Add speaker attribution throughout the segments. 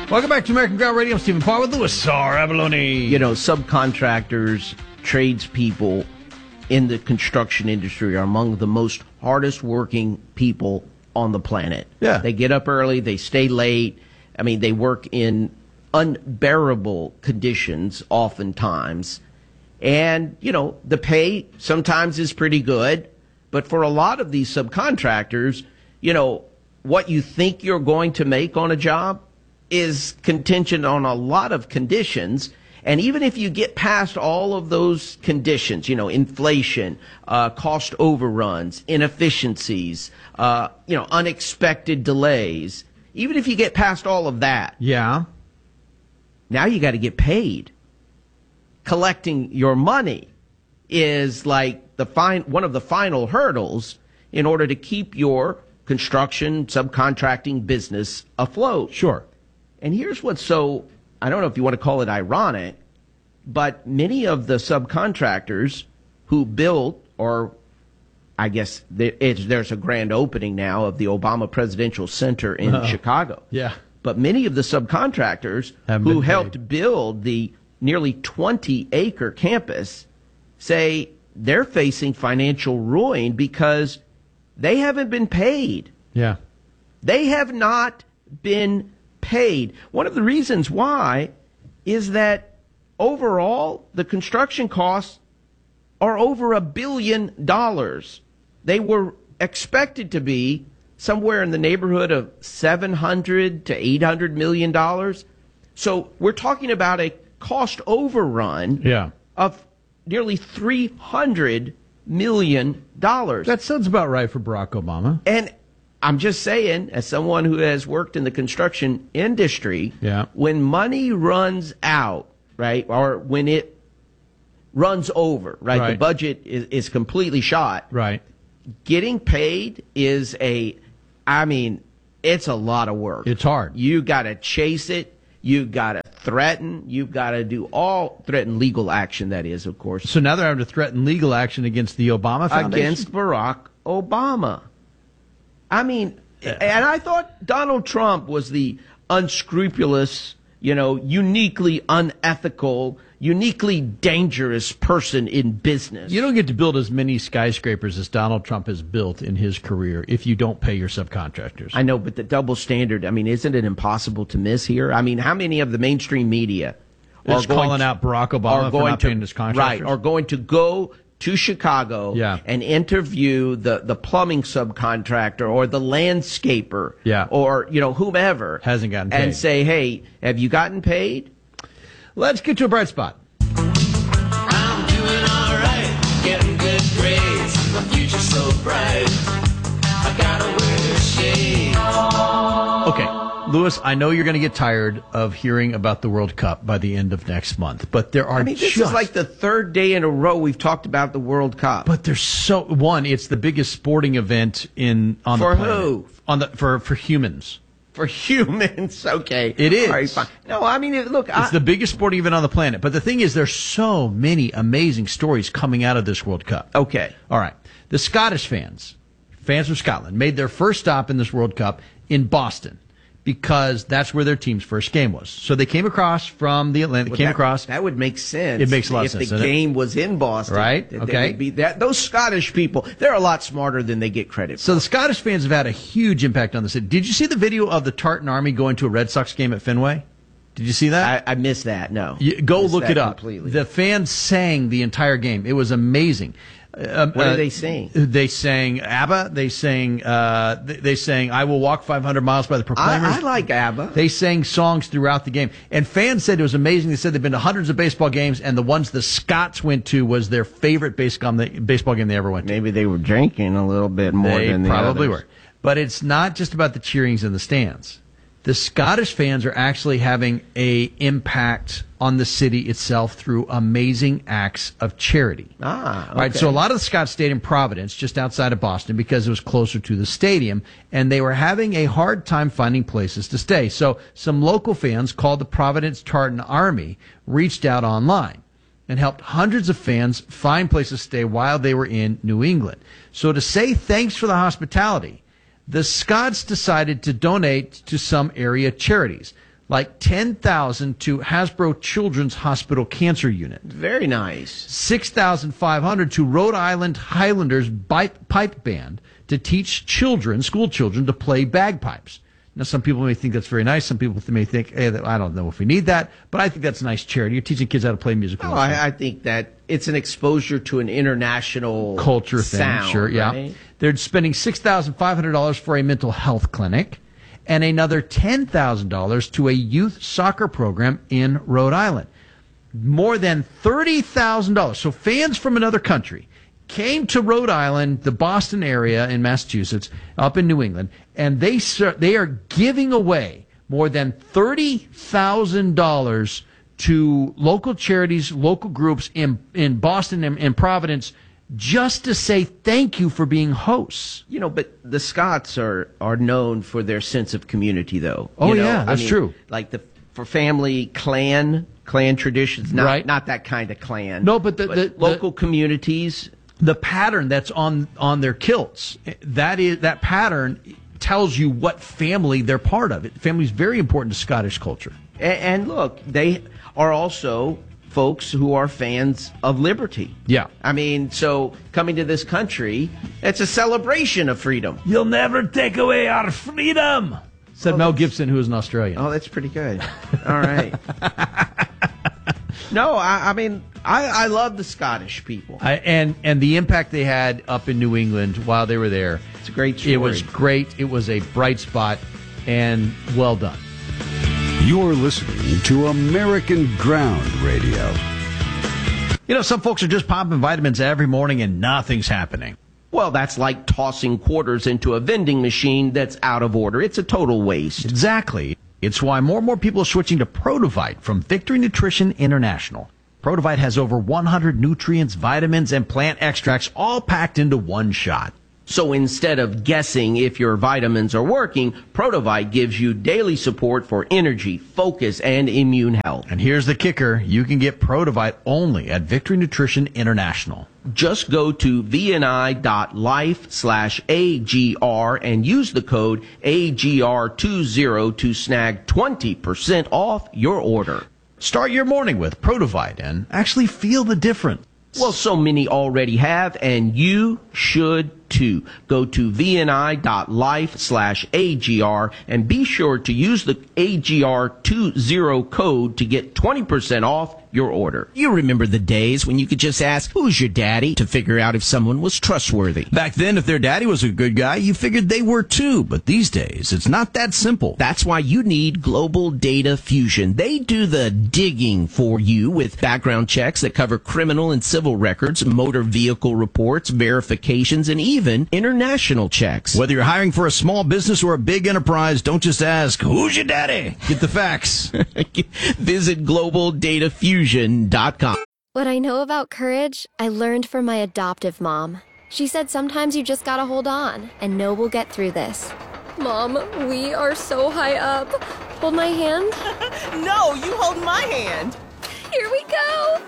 Speaker 1: Welcome back to American Ground Radio. I'm Stephen Parr with Louis R. Abalone.
Speaker 2: You know, subcontractors, tradespeople in the construction industry are among the most hardest working people on the planet.
Speaker 1: Yeah.
Speaker 2: They get up early, they stay late. I mean, they work in unbearable conditions oftentimes. And, you know, the pay sometimes is pretty good. But for a lot of these subcontractors, you know, what you think you're going to make on a job is contingent on a lot of conditions. And even if you get past all of those conditions, you know, inflation, cost overruns, inefficiencies, unexpected delays, even if you get past all of that.
Speaker 1: Yeah.
Speaker 2: Now you got to get paid. Collecting your money is like one of the final hurdles in order to keep your construction subcontracting business afloat.
Speaker 1: Sure.
Speaker 2: And here's what's so, I don't know if you want to call it ironic, but many of the subcontractors who built, or I guess there's a grand opening now of the Obama Presidential Center in Chicago.
Speaker 1: Yeah.
Speaker 2: But many of the subcontractors who helped build the nearly 20-acre campus say they're facing financial ruin because they haven't been paid.
Speaker 1: Yeah.
Speaker 2: They have not been paid. One of the reasons why is that overall the construction costs are over $1 billion. They were expected to be somewhere in the neighborhood of $700 to $800 million. So we're talking about a cost overrun of nearly $300 million.
Speaker 1: That sounds about right for Barack Obama.
Speaker 2: And I'm just saying, as someone who has worked in the construction industry, when money runs out, right, or when it runs over, right, the budget is completely shot,
Speaker 1: right,
Speaker 2: getting paid is it's a lot of work.
Speaker 1: It's hard.
Speaker 2: You got to chase it. You got to threaten. You've got to threaten legal action, that is, of course.
Speaker 1: So now they're having to threaten legal action against the Obama Foundation?
Speaker 2: Against Barack Obama. I mean, and I thought Donald Trump was the unscrupulous, uniquely unethical, uniquely dangerous person in business.
Speaker 1: You don't get to build as many skyscrapers as Donald Trump has built in his career if you don't pay your subcontractors.
Speaker 2: I know, but the double standard, isn't it impossible to miss here? How many of the mainstream media
Speaker 1: are calling out Barack Obama for not paying his contractors?
Speaker 2: Right, are going to go to Chicago and interview the plumbing subcontractor or the landscaper or, whomever.
Speaker 1: Hasn't gotten paid.
Speaker 2: And say, hey, have you gotten paid?
Speaker 1: Let's get to a bright spot.
Speaker 3: I'm doing all right, getting good grades. My future's so bright, I gotta wear shades.
Speaker 1: Okay, Louis, I know you're going to get tired of hearing about the World Cup by the end of next month, but there are
Speaker 2: this is like the third day in a row we've talked about the World Cup.
Speaker 1: But there's it's the biggest sporting event on the planet.
Speaker 2: For who?
Speaker 1: For humans.
Speaker 2: For humans, okay.
Speaker 1: It is.
Speaker 2: All right, fine. No, look.
Speaker 1: It's the biggest sporting event on the planet. But the thing is, there's so many amazing stories coming out of this World Cup.
Speaker 2: Okay.
Speaker 1: All right. The Scottish fans from Scotland, made their first stop in this World Cup in Boston because that's where their team's first game was. So they came across from the Atlantic,
Speaker 2: That would make sense.
Speaker 1: It makes a lot of sense.
Speaker 2: If the game was in Boston.
Speaker 1: Right, okay.
Speaker 2: Those Scottish people, they're a lot smarter than they get credit for.
Speaker 1: So the Scottish fans have had a huge impact on the city. Did you see the video of the Tartan Army going to a Red Sox game at Fenway? Did you see that?
Speaker 2: I missed that, no.
Speaker 1: Go look it up.
Speaker 2: Completely.
Speaker 1: The fans sang the entire game. It was amazing.
Speaker 2: What did they sing?
Speaker 1: They sang ABBA. They sang "I Will Walk 500 Miles" by the Proclaimers.
Speaker 2: I like ABBA.
Speaker 1: They sang songs throughout the game, and fans said it was amazing. They said they've been to hundreds of baseball games, and the ones the Scots went to was their favorite baseball game they ever went to.
Speaker 2: Maybe they were drinking a little bit more than the
Speaker 1: probably
Speaker 2: others.
Speaker 1: were. But it's not just about the cheerings in the stands. The Scottish fans are actually having an impact on the city itself through amazing acts of charity.
Speaker 2: Okay.
Speaker 1: All right, so a lot of the Scots stayed in Providence, just outside of Boston, because it was closer to the stadium, and they were having a hard time finding places to stay. So some local fans called the Providence Tartan Army reached out online and helped hundreds of fans find places to stay while they were in New England. So to say thanks for the hospitality, the Scots decided to donate to some area charities, like $10,000 to Hasbro Children's Hospital Cancer Unit,
Speaker 2: Very nice.
Speaker 1: $6,500 to Rhode Island Highlanders Pipe Band to teach children, school children, to play bagpipes. Now, some people may think that's very nice. Some people may think, hey, I don't know if we need that, but I think that's a nice charity. You're teaching kids how to play musical instruments.
Speaker 2: I think that it's an exposure to an international
Speaker 1: Culture thing,
Speaker 2: sound,
Speaker 1: sure, yeah.
Speaker 2: right?
Speaker 1: They're spending $6,500 for a mental health clinic and another $10,000 to a youth soccer program in Rhode Island. More than $30,000. So fans from another country came to Rhode Island, the Boston area in Massachusetts, up in New England, and they are giving away more than $30,000 to local charities, local groups in Boston and Providence, just to say thank you for being hosts.
Speaker 2: You know, but the Scots are known for their sense of community, though.
Speaker 1: Oh,
Speaker 2: You know,
Speaker 1: yeah, that's true.
Speaker 2: Like for family clan traditions, not that kind of clan.
Speaker 1: No, but the
Speaker 2: local communities.
Speaker 1: The pattern that's on their kilts, that pattern tells you what family they're part of. Family is very important to Scottish culture.
Speaker 2: And look, they are also folks who are fans of liberty.
Speaker 1: Yeah.
Speaker 2: I mean, so coming to this country, it's a celebration of freedom.
Speaker 1: You'll never take away our freedom, said Mel Gibson, who is an Australian.
Speaker 2: Oh, that's pretty good. All right. No, I mean, I love the Scottish people.
Speaker 1: And the impact they had up in New England while they were there.
Speaker 2: It's a great story.
Speaker 1: It was great. It was a bright spot, and well done.
Speaker 4: You're listening to American Ground Radio.
Speaker 1: You know, some folks are just popping vitamins every morning and nothing's happening.
Speaker 2: Well, that's like tossing quarters into a vending machine that's out of order. It's a total waste.
Speaker 1: Exactly. It's why more and more people are switching to Protovite from Victory Nutrition International. Protovite has over 100 nutrients, vitamins, and plant extracts all packed into one shot.
Speaker 2: So instead of guessing if your vitamins are working, Protovite gives you daily support for energy, focus, and immune health.
Speaker 1: And here's the kicker. You can get Protovite only at Victory Nutrition International.
Speaker 2: Just go to vni.life/AGR and use the code AGR20 to snag 20% off your order.
Speaker 1: Start your morning with Protovite and actually feel the difference.
Speaker 2: Well, so many already have, and you should too. Go to vni.life/AGR and be sure to use the AGR20 code to get 20% off your order.
Speaker 5: You remember the days when you could just ask, who's your daddy, to figure out if someone was trustworthy.
Speaker 6: Back then, if their daddy was a good guy, you figured they were too. But these days, it's not that simple.
Speaker 5: That's why you need Global Data Fusion. They do the digging for you with background checks that cover criminal and civil records, motor vehicle reports, verifications, and even international checks.
Speaker 6: Whether you're hiring for a small business or a big enterprise, don't just ask, who's your daddy? Get the facts.
Speaker 5: Visit GlobalDataFusion.com.
Speaker 7: What I know about courage, I learned from my adoptive mom. She said sometimes you just gotta hold on and know we'll get through this. Mom, we are so high up. Hold my hand.
Speaker 8: No, you hold my hand.
Speaker 7: Here we go.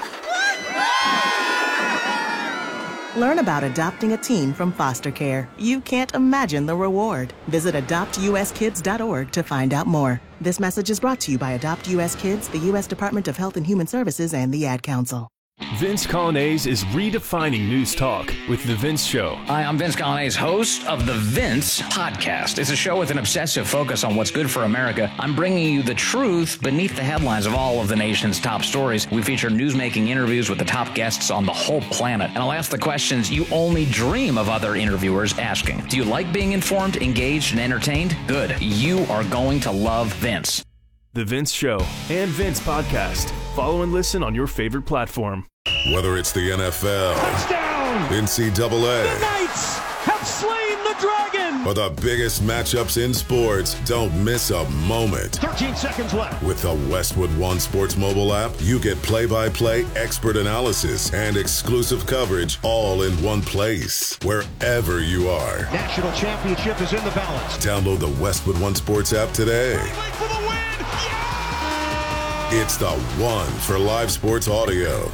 Speaker 8: Learn about adopting a teen from foster care. You can't imagine the reward. Visit adoptuskids.org to find out more. This message is brought to you by Adopt US Kids, the U.S. Department of Health and Human Services, and the Ad Council.
Speaker 9: Vince Colonnese is redefining news talk with The Vince Show.
Speaker 10: Hi, I'm Vince Colonnese, host of The Vince Podcast. It's a show with an obsessive focus on what's good for America. I'm bringing you the truth beneath the headlines of all of the nation's top stories. We feature newsmaking interviews with the top guests on the whole planet. And I'll ask the questions you only dream of other interviewers asking. Do you like being informed, engaged, and entertained? Good. You are going to love Vince.
Speaker 9: The Vince Show and Vince Podcast. Follow and listen on your favorite platform.
Speaker 11: Whether it's the NFL,
Speaker 12: touchdown,
Speaker 11: NCAA,
Speaker 12: the Knights have slain the dragon,
Speaker 11: or the biggest matchups in sports, don't miss a moment.
Speaker 12: 13 seconds left.
Speaker 11: With the Westwood One Sports mobile app, you get play-by-play expert analysis and exclusive coverage all in one place, wherever you are.
Speaker 12: National championship is in the balance.
Speaker 11: Download the Westwood One Sports app today.
Speaker 12: For the win. Yeah!
Speaker 11: It's the one for live sports audio.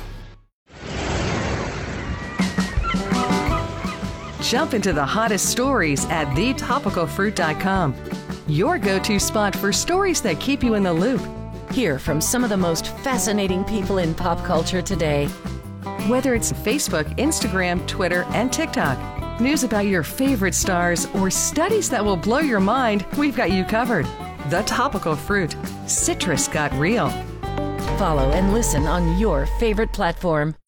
Speaker 13: Jump into the hottest stories at thetopicalfruit.com. your go-to spot for stories that keep you in the loop. Hear from some of the most fascinating people in pop culture today. Whether it's Facebook, Instagram, Twitter, and TikTok, news about your favorite stars, or studies that will blow your mind, we've got you covered. The Topical Fruit. Citrus got real. Follow and listen on your favorite platform.